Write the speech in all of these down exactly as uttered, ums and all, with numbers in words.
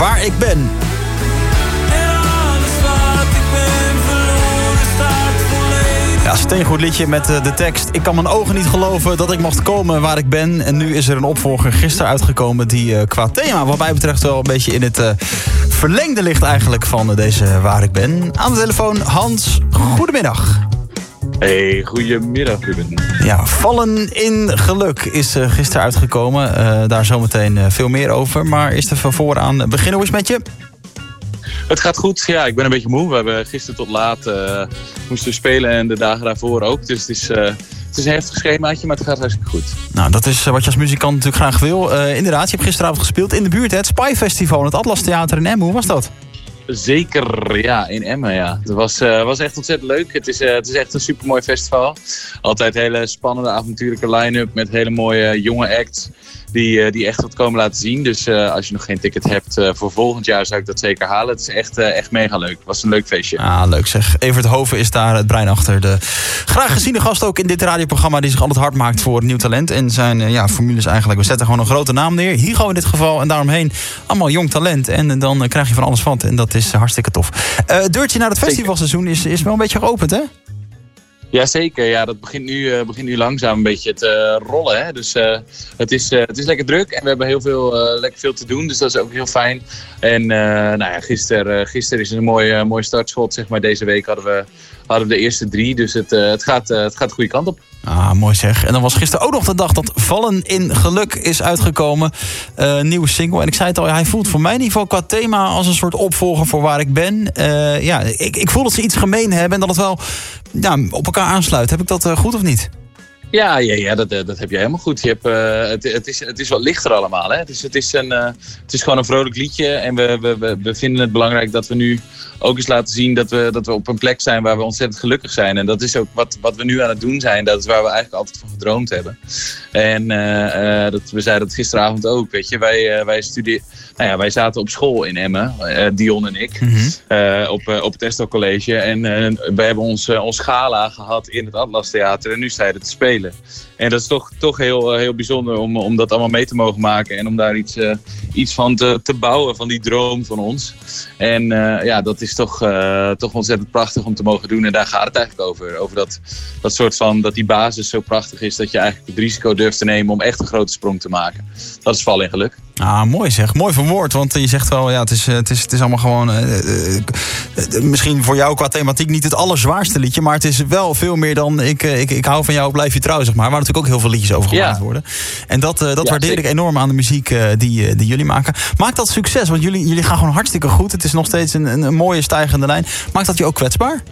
Waar ik ben. Ja, steengoed liedje met uh, de tekst. Ik kan mijn ogen niet geloven dat ik mocht komen waar ik ben. En nu is er een opvolger gisteren uitgekomen die uh, qua thema wat mij betreft wel een beetje in het uh, verlengde ligt eigenlijk van uh, deze waar ik ben. Aan de telefoon Hans, goedemiddag. Hey, goedemiddag Ruben. Ja, Vallen in geluk is uh, gisteren uitgekomen. Uh, daar zometeen uh, veel meer over. Maar eerst even vooraan beginnen. Hoe is het met je? Het gaat goed. Ja, ik ben een beetje moe. We hebben gisteren tot laat uh, moesten spelen en de dagen daarvoor ook. Dus het is, uh, het is een heftig schemaatje, maar het gaat hartstikke goed. Nou, dat is wat je als muzikant natuurlijk graag wil. Uh, inderdaad, je hebt gisteravond gespeeld in de buurt. Hè? Het Spy Festival, het Atlas Theater in Emmen. Hoe was dat? Zeker, ja, in Emmen, ja. Het was, uh, was echt ontzettend leuk. Het is, uh, het is echt een supermooi festival. Altijd hele spannende, avontuurlijke line-up met hele mooie jonge acts die, uh, die echt wat komen laten zien. Dus uh, als je nog geen ticket hebt uh, voor volgend jaar zou ik dat zeker halen. Het is echt, uh, echt mega leuk. Het was een leuk feestje. Ah, leuk zeg. Evert Hoven is daar het brein achter. De graag geziene gast ook in dit radioprogramma die zich altijd hard maakt voor nieuw talent. En zijn uh, ja, formules eigenlijk. We zetten gewoon een grote naam neer. Higo in dit geval. En daaromheen allemaal jong talent. En uh, dan uh, krijg je van alles wat. En dat is uh, hartstikke tof. Uh, het deurtje naar het festivalseizoen is, is wel een beetje geopend, hè? Jazeker, ja, dat begint nu, uh, begint nu langzaam een beetje te uh, rollen. Hè? Dus uh, het, is, uh, het is lekker druk en we hebben heel veel, uh, lekker veel te doen. Dus dat is ook heel fijn. En uh, nou ja, gisteren uh, gister is een mooi, uh, mooi startschot. Zeg maar. Deze week hadden we, hadden we de eerste drie. Dus het, uh, het, gaat, uh, het gaat de goede kant op. Ah, mooi zeg. En dan was gisteren ook nog de dag dat Vallen in geluk is uitgekomen. Uh, nieuwe single. En ik zei het al, hij voelt voor mij in ieder geval qua thema als een soort opvolger voor waar ik ben. Uh, ja, ik, ik voel dat ze iets gemeen hebben en dat het wel ja, op elkaar aansluit. Heb ik dat uh, goed of niet? Ja, ja, ja dat, dat heb je helemaal goed. Je hebt, uh, het, het, is, het is wat lichter allemaal. Hè? Het, is, het, is een, uh, het is gewoon een vrolijk liedje. En we, we, we, we vinden het belangrijk dat we nu ook eens laten zien dat we, dat we op een plek zijn waar we ontzettend gelukkig zijn. En dat is ook wat, wat we nu aan het doen zijn. Dat is waar we eigenlijk altijd van gedroomd hebben. En uh, uh, dat, we zeiden dat gisteravond ook. Weet je, wij, uh, wij, studeren, nou ja, wij zaten op school in Emmen, uh, Dion en ik, mm-hmm. uh, op, uh, op het Esto College. En uh, wij hebben ons, uh, ons gala gehad in het Atlas Theater. En nu sta je er te spelen. En dat is toch, toch heel, heel bijzonder om, om dat allemaal mee te mogen maken. En om daar iets, uh, iets van te, te bouwen, van die droom van ons. En uh, ja, dat is toch, uh, toch ontzettend prachtig om te mogen doen. En daar gaat het eigenlijk over. Over dat, dat soort van, dat die basis zo prachtig is dat je eigenlijk het risico durft te nemen om echt een grote sprong te maken. Dat is Vallen in geluk. Ah, mooi zeg. Mooi verwoord. Want je zegt wel, ja, het is, het is, het is allemaal gewoon Uh, uh, uh, misschien voor jou qua thematiek niet het allerzwaarste liedje. Maar het is wel veel meer dan ik, uh, ik, ik hou van jou, blijf je trouw, zeg maar. Waar natuurlijk ook heel veel liedjes over gemaakt ja. worden. En dat, uh, dat ja, waardeer zeker. ik enorm aan de muziek uh, die, uh, die jullie maken. Maakt dat succes? Want jullie, jullie gaan gewoon hartstikke goed. Het is nog steeds een, een, een mooie stijgende lijn. Maakt dat je ook kwetsbaar?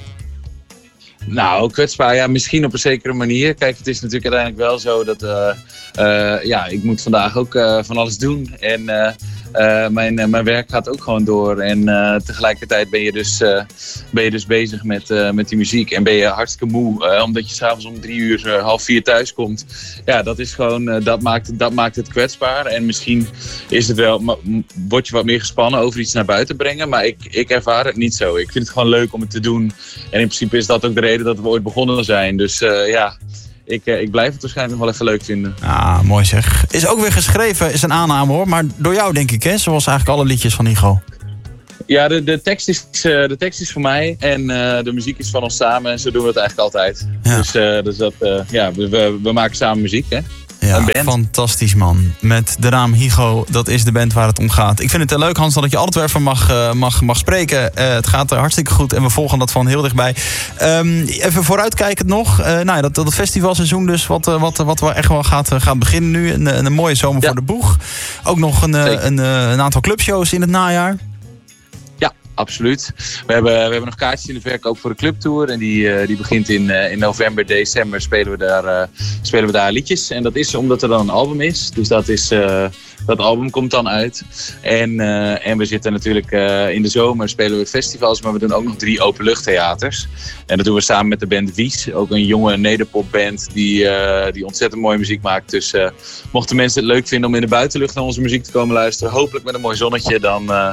Nou, kwetsbaar, ja, misschien op een zekere manier. Kijk, het is natuurlijk uiteindelijk wel zo dat uh, uh, ja, ik moet vandaag ook uh, van alles doen. En uh, uh, mijn, uh, mijn werk gaat ook gewoon door. En uh, tegelijkertijd ben je dus, uh, ben je dus bezig met, uh, met die muziek. En ben je hartstikke moe, uh, omdat je s'avonds om drie uur, uh, half vier thuis komt. Ja, dat is gewoon, uh, dat, maakt, dat maakt het kwetsbaar. En misschien is het wel, word je wat meer gespannen over iets naar buiten brengen. Maar ik, ik ervaar het niet zo. Ik vind het gewoon leuk om het te doen. En in principe is dat ook de reden dat we ooit begonnen zijn. Dus uh, ja, ik, uh, ik blijf het waarschijnlijk nog wel even leuk vinden. Ah, mooi zeg. Is ook weer geschreven, is een aanname hoor. Maar door jou denk ik, hè? Zoals eigenlijk alle liedjes van Higo. Ja, de, de, tekst is, uh, de tekst is voor mij en uh, de muziek is van ons samen. En zo doen we het eigenlijk altijd. Ja. Dus, uh, dus dat, uh, ja, we, we, we maken samen muziek, hè. Ja, fantastisch man. Met de naam Higo, dat is de band waar het om gaat. Ik vind het heel leuk, Hans, dat ik je altijd weer even mag, uh, mag, mag spreken. Uh, het gaat uh, hartstikke goed en we volgen dat van heel dichtbij. Um, even vooruitkijkend nog. Uh, nou ja, dat, dat festivalseizoen dus, wat, uh, wat, wat wel echt wel gaat, uh, gaat beginnen nu. Een, een mooie zomer ja. voor de boeg. Ook nog een, uh, een, uh, een aantal clubshows in het najaar. Absoluut. We hebben, we hebben nog kaartjes in de verkoop voor de clubtour. En die, uh, die begint in, uh, in november, december spelen we, daar, uh, spelen we daar liedjes. En dat is omdat er dan een album is. Dus dat, is, uh, dat album komt dan uit. En, uh, en we zitten natuurlijk uh, in de zomer spelen we festivals. Maar we doen ook nog drie openluchttheaters. En dat doen we samen met de band Wies. Ook een jonge nederpopband die, uh, die ontzettend mooie muziek maakt. Dus uh, mochten mensen het leuk vinden om in de buitenlucht naar onze muziek te komen luisteren. Hopelijk met een mooi zonnetje. Dan... Uh,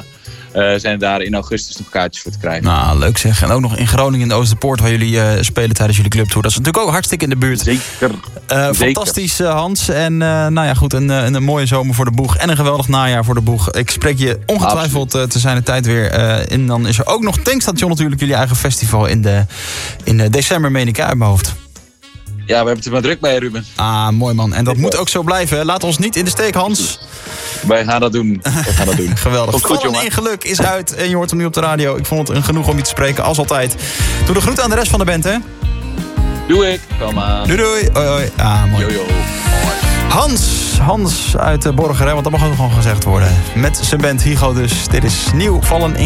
uh, zijn er daar in augustus nog kaartjes voor te krijgen. Nou, leuk zeg. En ook nog in Groningen in de Oosterpoort, waar jullie uh, spelen tijdens jullie clubtour. Dat is natuurlijk ook hartstikke in de buurt. Zeker. Uh, Zeker. Fantastisch, uh, Hans. En uh, nou ja, goed, een, een, een mooie zomer voor de boeg. En een geweldig najaar voor de boeg. Ik spreek je ongetwijfeld uh, te zijn de tijd weer. Uh, en dan is er ook nog Tankstation natuurlijk, jullie eigen festival in, de, in de december, meen ik, uit mijn hoofd. Ja, we hebben het er maar druk bij, Ruben. Ah, mooi man. En dat ik moet ook zo blijven. Laat ons niet in de steek, Hans. Wij gaan dat doen. Wij gaan dat doen. Geweldig. Goed, goed, Vallen in geluk is uit en je hoort hem nu op de radio. Ik vond het een genoeg om je te spreken, als altijd. Doe de groet aan de rest van de band, hè? Doe ik. Kom aan. Doei doei. Hoi hoi. Ah, mooi. Yo, yo. Hans, Hans uit Borger, hè, want dat mag ook gewoon gezegd worden. Met zijn band Higo dus. Dit is nieuw Vallen in